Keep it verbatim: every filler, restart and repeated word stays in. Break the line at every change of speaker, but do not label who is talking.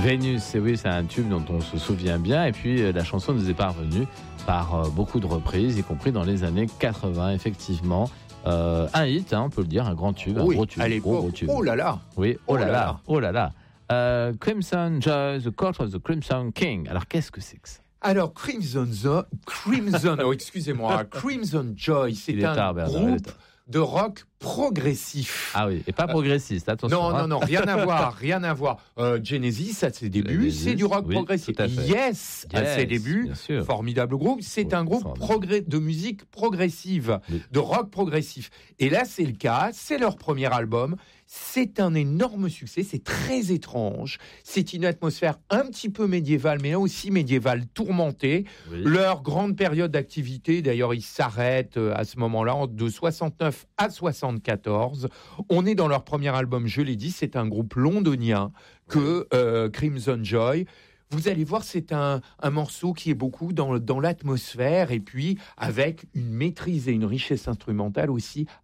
Vénus, et oui, c'est un tube dont on se souvient bien. Et puis, euh, la chanson nous est parvenue par euh, beaucoup de reprises, y compris dans les années quatre-vingts, effectivement. Euh, un hit, hein, on peut le dire, un grand tube,
oui,
un gros tube.
À l'époque,
gros, gros tube.
oh là là.
Oui, oh,
oh
là
là
là,
là.
oh là là. Euh, Crimson Joy, The Court of the Crimson King. Alors, qu'est-ce que c'est que ça?
Alors, Crimson, Zo- Crimson, oh, excusez-moi, Crimson Joy, c'est
Il est
un
tard, Bernard, il est
groupe
tard.
de rock progressif.
Ah oui, et pas progressiste, attention.
Non,
hein.
non, non, rien à voir, rien à voir. Euh, Genesis, à ses débuts,
Genesis,
c'est du rock
oui,
progressif.
tout à fait.
Yes, à
Yes,
ses débuts,
bien sûr.
formidable groupe. C'est
Oui,
un groupe
formidable.
progrès, de musique progressive,
Oui.
de rock progressif. Et là, c'est le cas, c'est leur premier album. C'est un énorme succès, c'est très étrange. C'est une atmosphère un petit peu médiévale, mais aussi médiévale tourmentée.
Oui.
Leur grande période d'activité, d'ailleurs, ils s'arrêtent euh, à ce moment-là, en- de soixante-neuf à soixante-quatorze. On est dans leur premier album, je l'ai dit, c'est un groupe londonien que euh, Crimson Joy. Vous allez voir, c'est un, un morceau qui est beaucoup dans, dans l'atmosphère et puis avec une maîtrise et une richesse instrumentale aussi